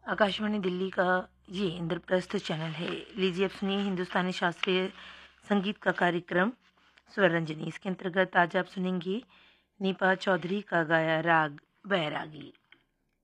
आकाशवाणी दिल्ली का ये इंद्रप्रस्थ चैनल है। लीजिए अब सुनिए हिंदुस्तानी शास्त्रीय संगीत का कार्यक्रम स्वररंजनी। इसके अंतर्गत आज आप सुनेंगे नीपा चौधरी का गाया राग बैरागी।